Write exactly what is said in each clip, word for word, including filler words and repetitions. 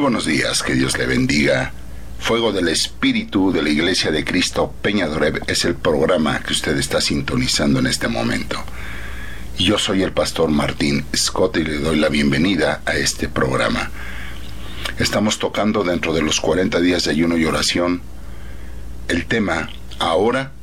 buenos días, que Dios le bendiga. Fuego del Espíritu de la Iglesia de Cristo Peña de Oreb es el programa que usted está sintonizando en este momento. Y yo soy el pastor Martín Scott y le doy la bienvenida a este programa. Estamos tocando dentro de los cuarenta días de ayuno y oración el tema ahora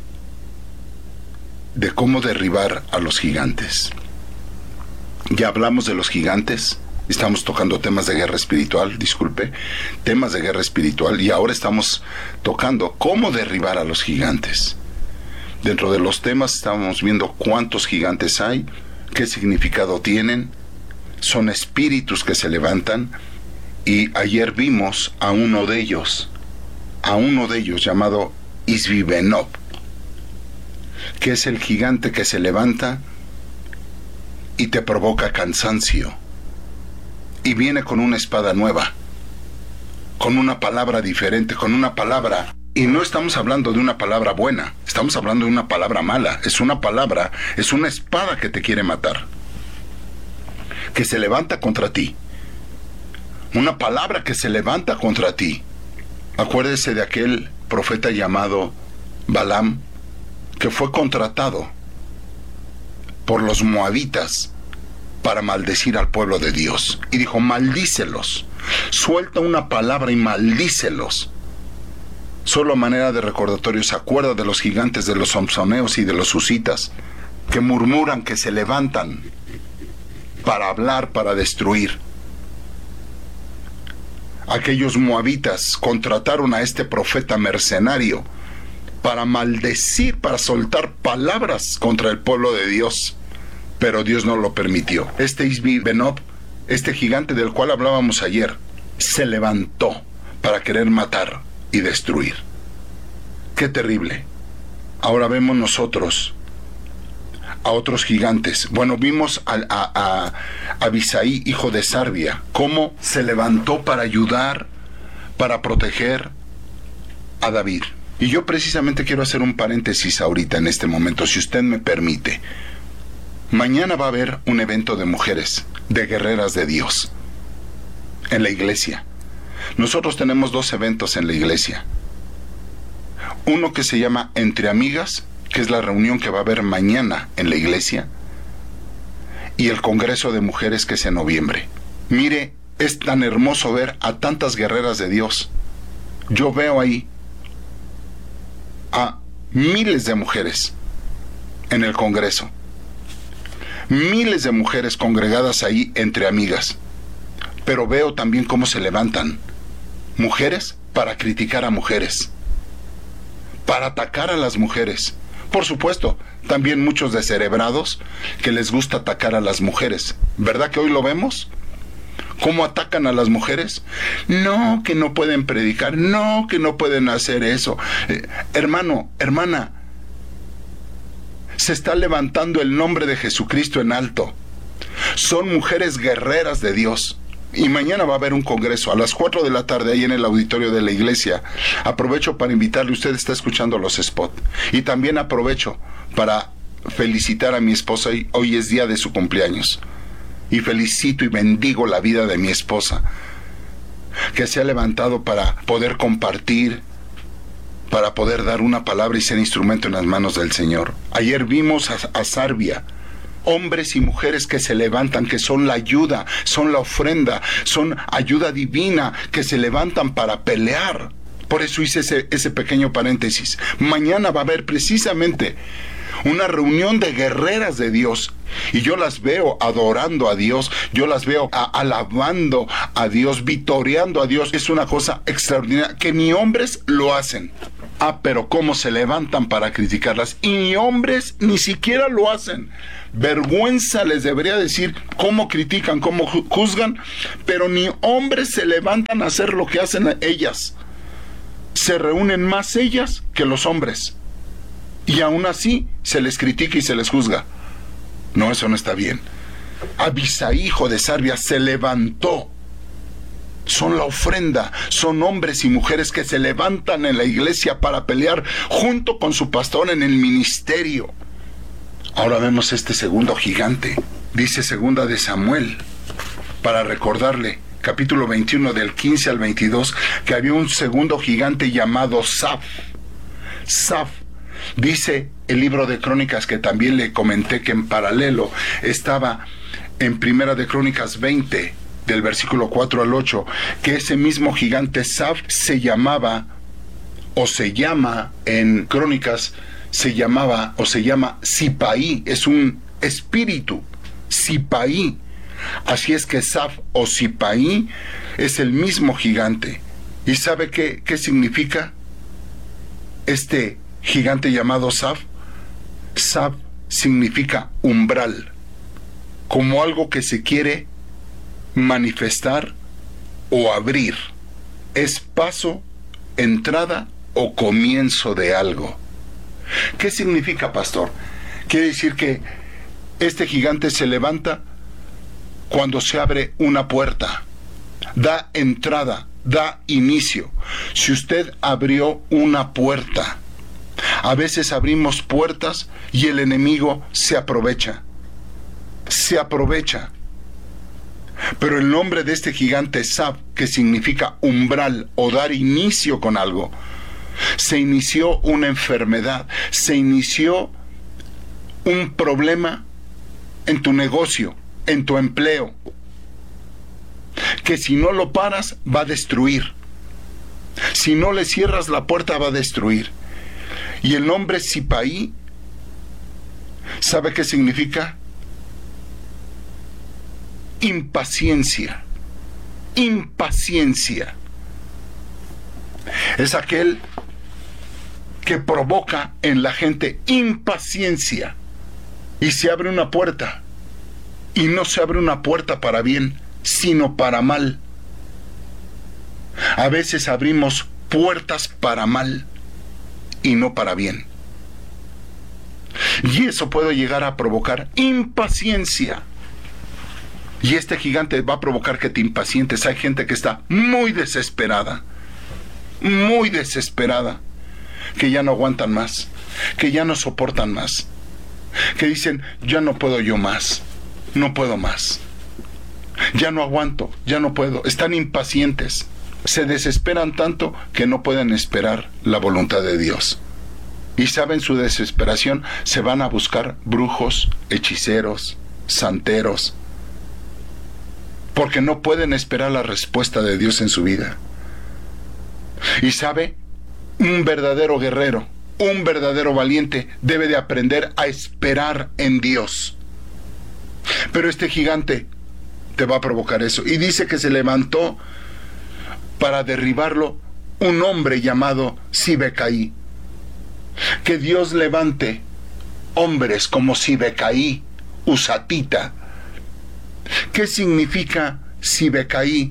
de cómo derribar a los gigantes. Ya hablamos de los gigantes. Estamos tocando temas de guerra espiritual, disculpe, temas de guerra espiritual, y ahora estamos tocando cómo derribar a los gigantes. Dentro de los temas estamos viendo cuántos gigantes hay, qué significado tienen, son espíritus que se levantan, y ayer vimos a uno de ellos, a uno de ellos llamado Isbi-Benob, que es el gigante que se levanta y te provoca cansancio. Y viene con una espada nueva, con una palabra diferente, con una palabra. Y no estamos hablando de una palabra buena, estamos hablando de una palabra mala. Es una palabra, es una espada que te quiere matar, que se levanta contra ti. Una palabra que se levanta contra ti. Acuérdese de aquel profeta llamado Balaam, que fue contratado por los moabitas para maldecir al pueblo de Dios. Y dijo, maldícelos. Suelta una palabra y maldícelos. Solo a manera de recordatorio, se acuerda de los gigantes, de los samsoneos y de los husitas, que murmuran, que se levantan para hablar, para destruir. Aquellos moabitas contrataron a este profeta mercenario para maldecir, para soltar palabras contra el pueblo de Dios. Pero Dios no lo permitió. Este Isbi-Benob, este gigante del cual hablábamos ayer, se levantó para querer matar y destruir. ¡Qué terrible! Ahora vemos nosotros a otros gigantes. Bueno, vimos a, a, a, a Abisaí, hijo de Sarbia, cómo se levantó para ayudar, para proteger a David. Y yo precisamente quiero hacer un paréntesis ahorita en este momento, si usted me permite. Mañana va a haber un evento de mujeres, de guerreras de Dios, en la iglesia. Nosotros tenemos dos eventos en la iglesia. Uno que se llama Entre Amigas, que es la reunión que va a haber mañana en la iglesia, y el Congreso de Mujeres, que es en noviembre. Mire, es tan hermoso ver a tantas guerreras de Dios. Yo veo ahí a miles de mujeres en el Congreso. Miles de mujeres congregadas ahí entre amigas. Pero veo también cómo se levantan mujeres para criticar a mujeres, para atacar a las mujeres. Por supuesto, también muchos descerebrados que les gusta atacar a las mujeres. ¿Verdad que hoy lo vemos? ¿Cómo atacan a las mujeres? No, que no pueden predicar. No, que no pueden hacer eso. Eh, hermano, hermana, se está levantando el nombre de Jesucristo en alto. Son mujeres guerreras de Dios. Y mañana va a haber un congreso a las cuatro de la tarde ahí en el auditorio de la iglesia. Aprovecho para invitarle, usted está escuchando los spots. Y también aprovecho para felicitar a mi esposa. Hoy es día de su cumpleaños. Y felicito y bendigo la vida de mi esposa, que se ha levantado para poder compartir, para poder dar una palabra y ser instrumento en las manos del Señor. Ayer vimos a, a Sarbia, hombres y mujeres que se levantan, que son la ayuda, son la ofrenda, son ayuda divina, que se levantan para pelear. Por eso hice ese, ese pequeño paréntesis. Mañana va a haber precisamente una reunión de guerreras de Dios, y yo las veo adorando a Dios, yo las veo a, alabando a Dios, vitoreando a Dios. Es una cosa extraordinaria, que ni hombres lo hacen. Ah, pero cómo se levantan para criticarlas, y ni hombres ni siquiera lo hacen. Vergüenza les debería decir cómo critican, cómo juzgan, pero ni hombres se levantan a hacer lo que hacen ellas. Se reúnen más ellas que los hombres, y aún así se les critica y se les juzga. No, eso no está bien. Abisaí, hijo de Sarbia, se levantó. Son la ofrenda, son hombres y mujeres que se levantan en la iglesia para pelear junto con su pastor en el ministerio. Ahora vemos este segundo gigante. Dice segunda de Samuel, para recordarle capítulo veintiuno, del quince al veintidós, que había un segundo gigante llamado Saf. Saf. Dice el libro de Crónicas, que también le comenté que en paralelo estaba en Primera de Crónicas veinte, del versículo cuatro al ocho, que ese mismo gigante Saf se llamaba, o se llama en Crónicas, se llamaba o se llama Sipaí, es un espíritu, Sipaí. Así es que Saf o Sipaí es el mismo gigante. ¿Y sabe qué, qué significa este gigante llamado Saf? Saf significa umbral, como algo que se quiere manifestar o abrir. Es paso, entrada o comienzo de algo. ¿Qué significa, pastor? Quiere decir que este gigante se levanta cuando se abre una puerta, da entrada, da inicio. Si usted abrió una puerta, a veces abrimos puertas y el enemigo se aprovecha, se aprovecha. Pero el nombre de este gigante Saf, que significa umbral o dar inicio con algo, se inició una enfermedad, se inició un problema en tu negocio, en tu empleo, que si no lo paras va a destruir. Si no le cierras la puerta va a destruir. Y el nombre Sipaí, ¿sabe qué significa? Impaciencia. Impaciencia. Es aquel que provoca en la gente impaciencia. Y se abre una puerta. Y no se abre una puerta para bien, sino para mal. A veces abrimos puertas para mal y no para bien. Y eso puede llegar a provocar impaciencia. Y este gigante va a provocar que te impacientes. Hay gente que está muy desesperada, muy desesperada, que ya no aguantan más, que ya no soportan más, que dicen, ya no puedo yo más, no puedo más, ya no aguanto, ya no puedo. Están impacientes, se desesperan tanto que no pueden esperar la voluntad de Dios. Y saben, su desesperación, se van a buscar brujos, hechiceros, santeros, porque no pueden esperar la respuesta de Dios en su vida. Y sabe, un verdadero guerrero, un verdadero valiente debe de aprender a esperar en Dios. Pero este gigante te va a provocar eso. Y dice que se levantó para derribarlo un hombre llamado Sibecaí. Que Dios levante hombres como Sibecaí, Usatita. ¿Qué significa Sibecaí?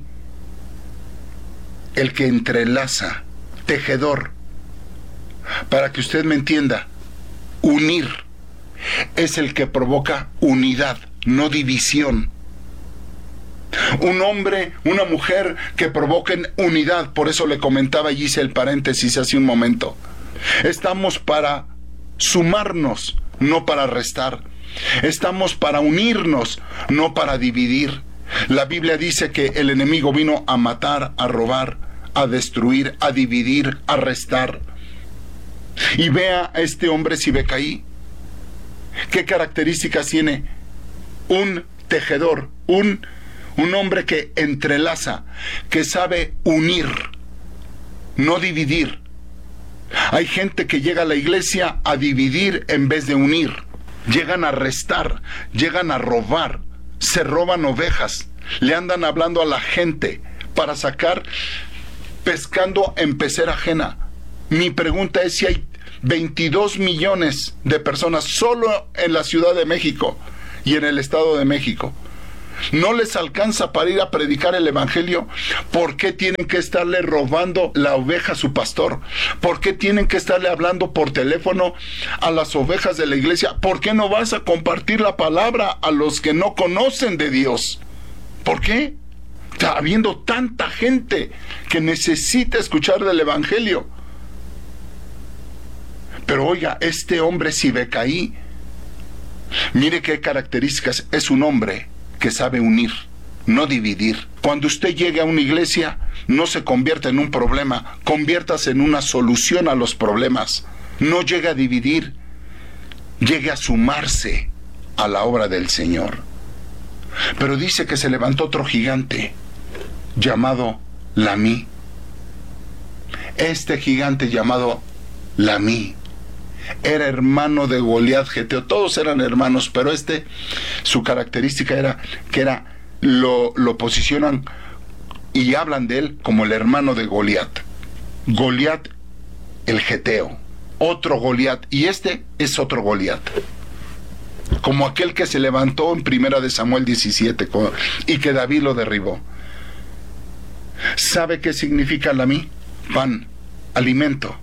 El que entrelaza, tejedor. Para que usted me entienda, unir es el que provoca unidad, no división. Un hombre, una mujer que provoquen unidad. Por eso le comentaba y hice el paréntesis hace un momento. Estamos para sumarnos, no para restar. Estamos para unirnos, no para dividir. La Biblia dice que el enemigo vino a matar, a robar, a destruir, a dividir, a restar. Y vea a este hombre Sibecaí. ¿Qué características tiene? Un tejedor, un, un hombre que entrelaza, que sabe unir, no dividir. Hay gente que llega a la iglesia a dividir en vez de unir. Llegan a restar, llegan a robar, se roban ovejas, le andan hablando a la gente para sacar, pescando en pecera ajena. Mi pregunta es si hay veintidós millones de personas solo en la Ciudad de México y en el Estado de México. ¿No les alcanza para ir a predicar el evangelio? ¿Por qué tienen que estarle robando la oveja a su pastor? ¿Por qué tienen que estarle hablando por teléfono a las ovejas de la iglesia? ¿Por qué no vas a compartir la palabra a los que no conocen de Dios? ¿Por qué? Está habiendo tanta gente que necesita escuchar del evangelio. Pero oiga, este hombre Sibecaí, mire qué características. Es un hombre que sabe unir, no dividir. Cuando usted llegue a una iglesia, no se convierta en un problema, conviértase en una solución a los problemas. No llegue a dividir, llegue a sumarse a la obra del Señor. Pero dice que se levantó otro gigante llamado Lamí. Este gigante llamado Lamí era hermano de Goliat Geteo. Todos eran hermanos, pero este, su característica era que era lo, lo posicionan y hablan de él como el hermano de Goliat. Goliat el Geteo, otro Goliat, y este es otro Goliat, como aquel que se levantó en Primera de Samuel diecisiete y que David lo derribó. ¿Sabe qué significa Lamí? Pan, alimento,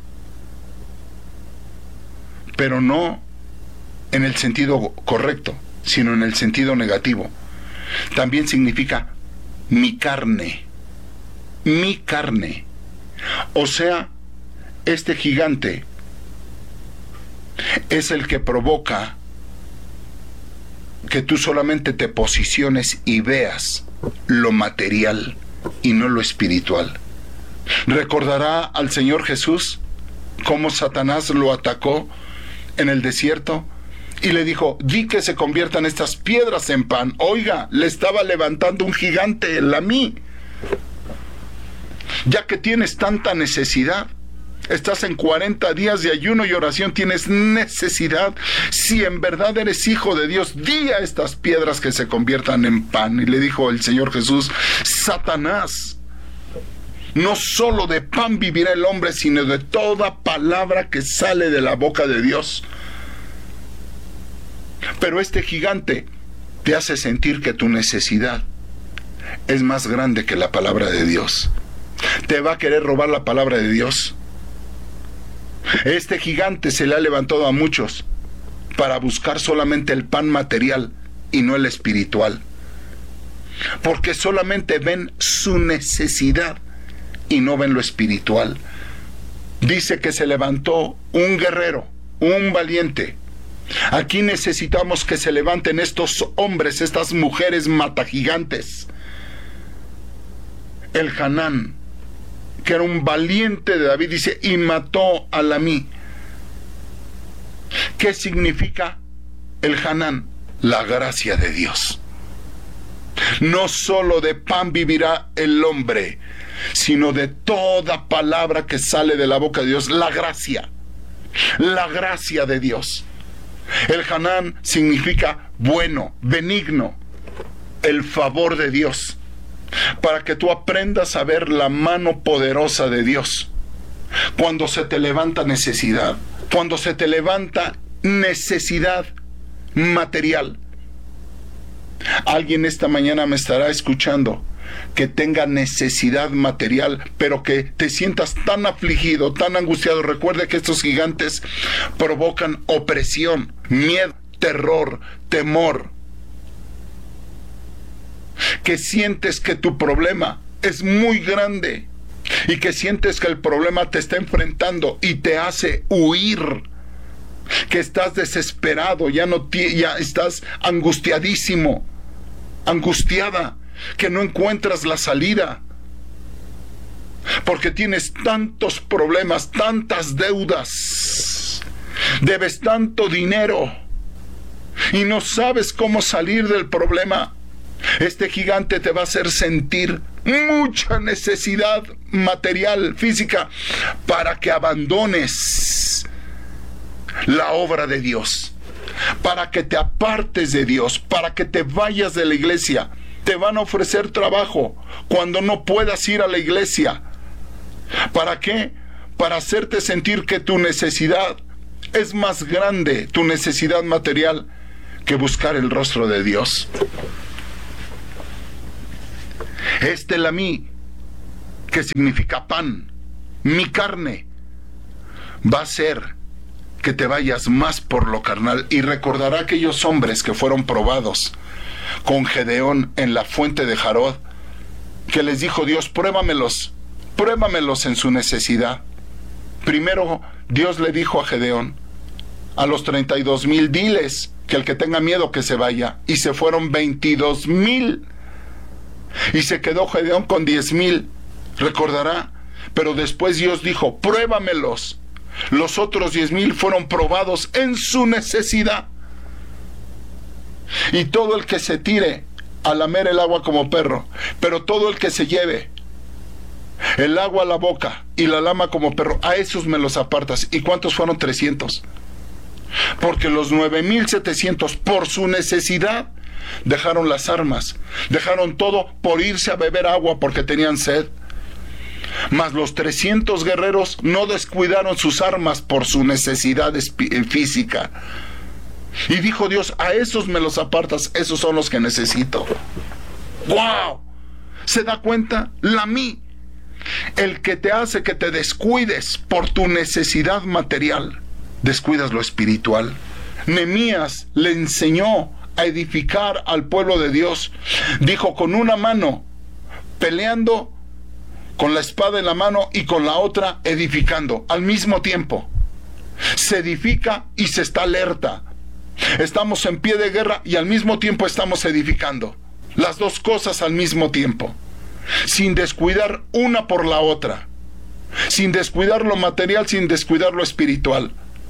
pero no en el sentido correcto, sino en el sentido negativo. También significa mi carne, mi carne. O sea, este gigante es el que provoca que tú solamente te posiciones y veas lo material y no lo espiritual. ¿Recordará al Señor Jesús cómo Satanás lo atacó en el desierto? Y le dijo, di que se conviertan estas piedras en pan. Oiga, le estaba levantando un gigante, Lamí. Ya que tienes tanta necesidad, estás en cuarenta días de ayuno y oración, tienes necesidad. Si en verdad eres hijo de Dios, di a estas piedras que se conviertan en pan. Y le dijo el Señor Jesús, Satanás, no solo de pan vivirá el hombre, sino de toda palabra que sale de la boca de Dios. Pero este gigante te hace sentir que tu necesidad es más grande que la palabra de Dios. Te va a querer robar la palabra de Dios. Este gigante se le ha levantado a muchos para buscar solamente el pan material y no el espiritual, porque solamente ven su necesidad y no ven lo espiritual. Dice que se levantó un guerrero, un valiente. Aquí necesitamos que se levanten estos hombres, estas mujeres matagigantes. El Hanán, que era un valiente de David, dice, y mató a Lamí. ¿Qué significa el Hanán? La gracia de Dios. No solo de pan vivirá el hombre, sino de toda palabra que sale de la boca de Dios. La gracia, la gracia de Dios. El Hanán significa bueno, benigno, el favor de Dios, para que tú aprendas a ver la mano poderosa de Dios. Cuando se te levanta necesidad, cuando se te levanta necesidad material. Alguien esta mañana me estará escuchando que tenga necesidad material, pero que te sientas tan afligido, tan angustiado. Recuerde que estos gigantes provocan opresión, miedo, terror, temor. Que sientes que tu problema es muy grande y que sientes que el problema te está enfrentando y te hace huir, que estás desesperado, ya no ya estás angustiadísimo, angustiada, que no encuentras la salida, porque tienes tantos problemas, tantas deudas, debes tanto dinero y no sabes cómo salir del problema. Este gigante te va a hacer sentir mucha necesidad material, física, para que abandones la obra de Dios, para que te apartes de Dios, para que te vayas de la iglesia. Te van a ofrecer trabajo cuando no puedas ir a la iglesia. ¿Para qué? Para hacerte sentir que tu necesidad es más grande, tu necesidad material, que buscar el rostro de Dios. Este Lamí, que significa pan, mi carne, va a hacer que te vayas más por lo carnal. Y recordará aquellos hombres que fueron probados con Gedeón en la fuente de Jarod, que les dijo Dios, pruébamelos, pruébamelos en su necesidad. Primero Dios le dijo a Gedeón, a los treinta y dos mil, diles que el que tenga miedo que se vaya. Y se fueron veintidós mil Y se quedó Gedeón con diez mil, recordará. Pero después Dios dijo, pruébamelos. Los otros diez mil fueron probados en su necesidad. Y todo el que se tire a lamer el agua como perro, pero todo el que se lleve el agua a la boca y la lama como perro, a esos me los apartas. ¿Y cuántos fueron? trescientos. Porque los nueve mil setecientos, por su necesidad, dejaron las armas, dejaron todo por irse a beber agua porque tenían sed. Mas los trescientos guerreros no descuidaron sus armas por su necesidad física. Y dijo Dios, a esos me los apartas, esos son los que necesito. ¡Wow! ¿Se da cuenta? La mí. El que te hace que te descuides por tu necesidad material, descuidas lo espiritual. Nehemías le enseñó a edificar al pueblo de Dios. Dijo, con una mano peleando, con la espada en la mano, y con la otra edificando al mismo tiempo. Se edifica y se está alerta. Estamos en pie de guerra y al mismo tiempo estamos edificando. Las dos cosas al mismo tiempo, sin descuidar una por la otra, sin descuidar lo material, sin descuidar lo espiritual.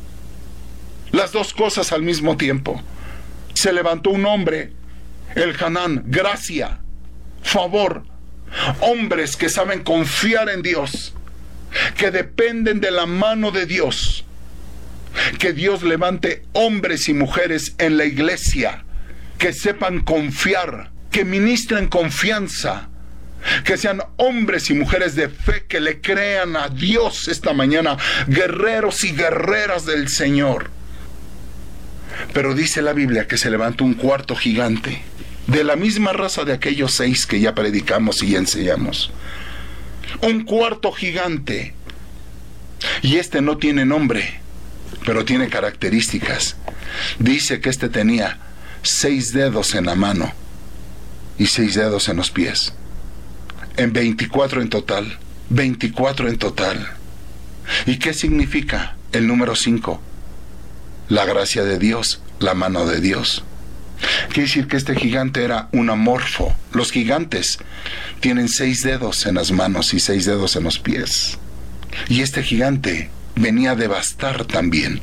Las dos cosas al mismo tiempo. Se levantó un hombre, Elhanán, gracia, favor, hombres que saben confiar en Dios, que dependen de la mano de Dios. Que Dios levante hombres y mujeres en la iglesia que sepan confiar, que ministren confianza, que sean hombres y mujeres de fe, que le crean a Dios esta mañana, guerreros y guerreras del Señor. Pero dice la Biblia que se levantó un cuarto gigante, de la misma raza de aquellos seis que ya predicamos y enseñamos. Un cuarto gigante. Y este no tiene nombre, pero tiene características. Dice que este tenía seis dedos en la mano y seis dedos en los pies. En veinticuatro en total. veinticuatro en total. ¿Y qué significa el número cinco? La gracia de Dios, la mano de Dios. Quiere decir que este gigante era un amorfo. Los gigantes tienen seis dedos en las manos y seis dedos en los pies. Y este gigante venía a devastar también,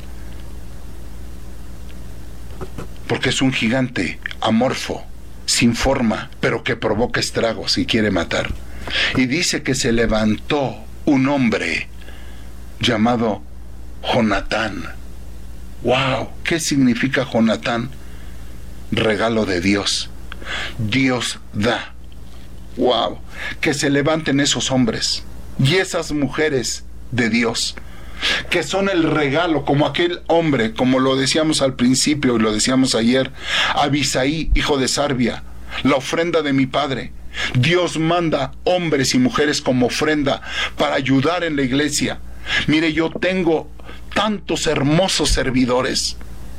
porque es un gigante amorfo, sin forma, pero que provoca estragos y quiere matar. Y dice que se levantó un hombre llamado Jonatán. ¡Wow! ¿Qué significa Jonatán? Regalo de Dios. Dios da. ¡Wow! Que se levanten esos hombres y esas mujeres de Dios, que son el regalo, como aquel hombre, como lo decíamos al principio y lo decíamos ayer, Abisaí, hijo de Sarbia, la ofrenda de mi padre. Dios manda hombres y mujeres como ofrenda para ayudar en la iglesia. Mire, yo tengo tantos hermosos servidores,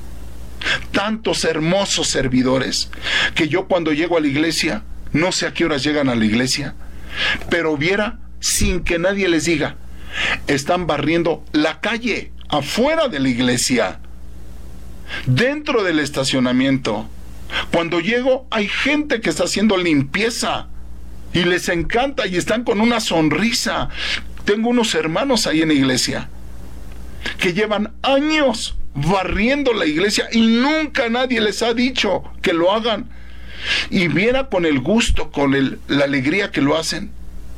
tantos hermosos servidores, que yo cuando llego a la iglesia, no sé a qué horas llegan a la iglesia, pero viera, sin que nadie les diga, están barriendo la calle, afuera de la iglesia, dentro del estacionamiento. Cuando llego, hay gente que está haciendo limpieza y les encanta y están con una sonrisa. Tengo unos hermanos ahí en la iglesia que llevan años barriendo la iglesia y nunca nadie les ha dicho que lo hagan. Y viera con el gusto, con el, la alegría que lo hacen.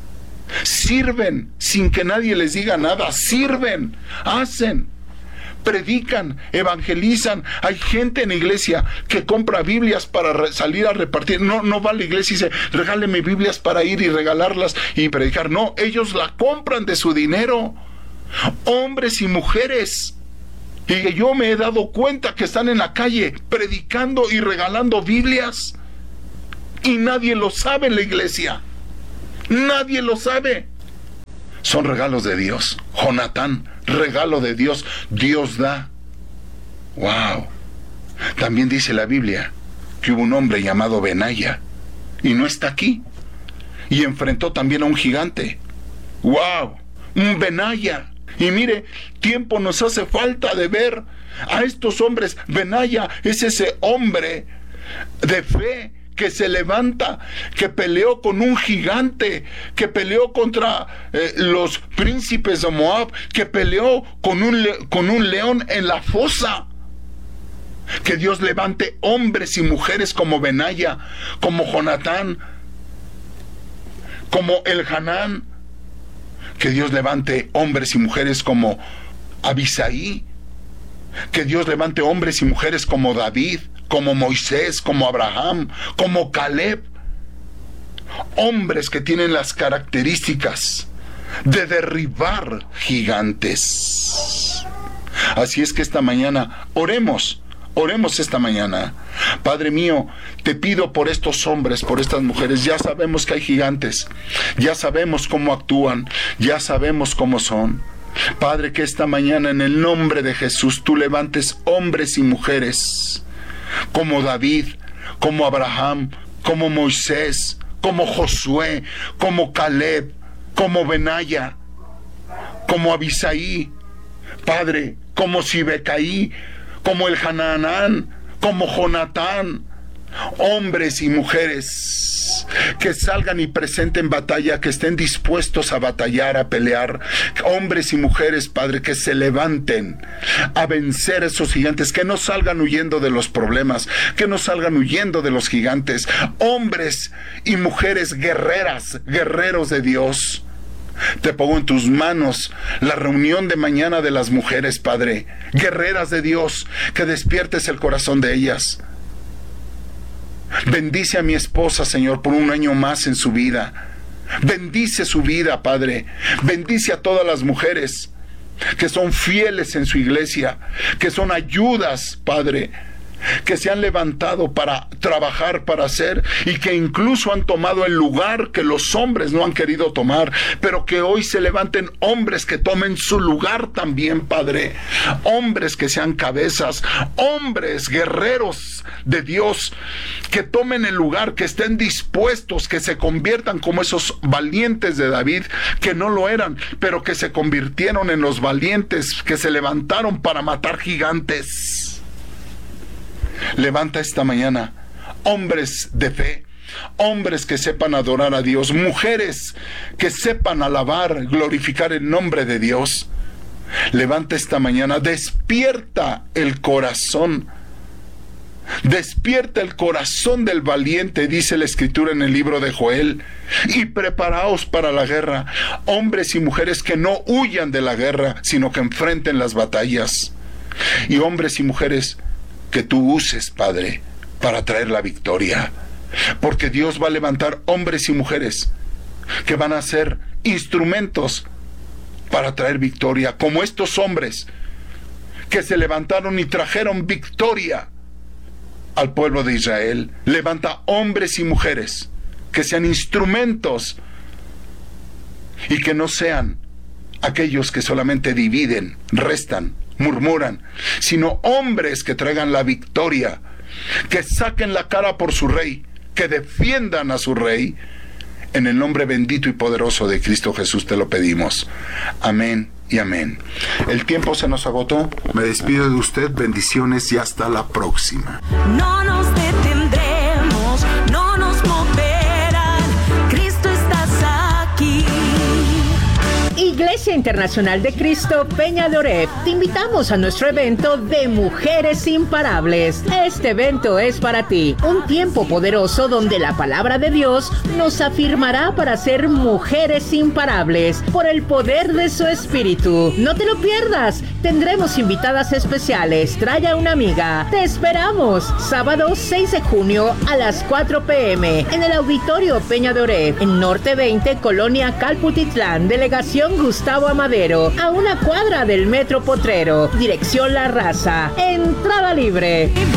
Sirven sin que nadie les diga nada, sirven, hacen, predican, evangelizan. Hay gente en la iglesia que compra Biblias para re- salir a repartir. No, no va a la iglesia y dice, regáleme Biblias para ir y regalarlas y predicar. No, ellos la compran de su dinero. Hombres y mujeres. Y yo me he dado cuenta que están en la calle predicando y regalando Biblias. Y nadie lo sabe en la iglesia. Nadie lo sabe. Son regalos de Dios. Jonatán, regalo de Dios. Dios da. Wow. También dice la Biblia que hubo un hombre llamado Benaya y no está aquí. Y enfrentó también a un gigante. Wow. Un Benaya. Y mire, tiempo nos hace falta de ver a estos hombres. Benaya es ese hombre de fe que se levanta, que peleó con un gigante, que peleó contra eh, los príncipes de Moab, que peleó con un, le- con un león en la fosa. Que Dios levante hombres y mujeres como Benaya, como Jonatán, como Elhanán. Que Dios levante hombres y mujeres como Abisaí. Que Dios levante hombres y mujeres como David, como Moisés, como Abraham, como Caleb. Hombres que tienen las características de derribar gigantes. Así es que esta mañana oremos. Oremos esta mañana. Padre mío, te pido por estos hombres, por estas mujeres. Ya sabemos que hay gigantes. Ya sabemos cómo actúan. Ya sabemos cómo son. Padre, que esta mañana en el nombre de Jesús tú levantes hombres y mujeres como David, como Abraham, como Moisés, como Josué, como Caleb, como Benaya, como Abisaí, Padre, como Sibecaí, como Elhanán, como Jonatán. Hombres y mujeres que salgan y presenten batalla, que estén dispuestos a batallar, a pelear. Hombres y mujeres, Padre, que se levanten a vencer a esos gigantes, que no salgan huyendo de los problemas, que no salgan huyendo de los gigantes. Hombres y mujeres guerreras, guerreros de Dios. Te pongo en tus manos la reunión de mañana de las mujeres, Padre, guerreras de Dios, que despiertes el corazón de ellas. Bendice a mi esposa, Señor, por un año más en su vida. Bendice su vida, Padre. Bendice a todas las mujeres que son fieles en su iglesia, que son ayudas, Padre, que se han levantado para trabajar, para hacer, y que incluso han tomado el lugar que los hombres no han querido tomar, pero que hoy se levanten hombres que tomen su lugar también, Padre. Hombres que sean cabezas, hombres guerreros de Dios, que tomen el lugar, que estén dispuestos, que se conviertan como esos valientes de David, que no lo eran, pero que se convirtieron en los valientes, que se levantaron para matar gigantes. Levanta esta mañana hombres de fe, hombres que sepan adorar a Dios, mujeres que sepan alabar, glorificar el nombre de Dios. Levanta esta mañana, despierta el corazón, despierta el corazón del valiente, dice la Escritura en el libro de Joel, y preparaos para la guerra. Hombres y mujeres que no huyan de la guerra, sino que enfrenten las batallas. Y hombres y mujeres que tú uses, Padre, para traer la victoria. Porque Dios va a levantar hombres y mujeres que van a ser instrumentos para traer victoria, como estos hombres que se levantaron y trajeron victoria al pueblo de Israel. Levanta hombres y mujeres que sean instrumentos y que no sean aquellos que solamente dividen, restan, murmuran, sino hombres que traigan la victoria, que saquen la cara por su rey, que defiendan a su rey. En el nombre bendito y poderoso de Cristo Jesús te lo pedimos. Amén y amén. El tiempo se nos agotó. Me despido de usted. Bendiciones y hasta la próxima. No nos detendremos, no nos moverán. Cristo estás aquí. Iglesia Internacional de Cristo Peña de Oreb, te invitamos a nuestro evento de Mujeres Imparables. Este evento es para ti, un tiempo poderoso donde la palabra de Dios nos afirmará para ser mujeres imparables por el poder de su Espíritu. No te lo pierdas, tendremos invitadas especiales, trae a una amiga. Te esperamos, sábado seis de junio a las cuatro p m en el Auditorio Peña de Oreb, en Norte veinte, Colonia Calputitlán, Delegación Gustavo Amadero, a una cuadra del Metro Potrero, dirección La Raza, entrada libre.